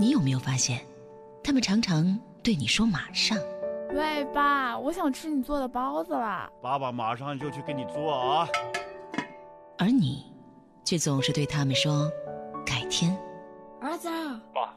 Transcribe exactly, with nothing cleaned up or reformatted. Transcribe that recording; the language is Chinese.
你有没有发现，他们常常对你说马上。 喂，爸，我想吃你做的包子啦。 爸爸马上就去给你做啊。 而你却总是对他们说改天。 儿子， 爸，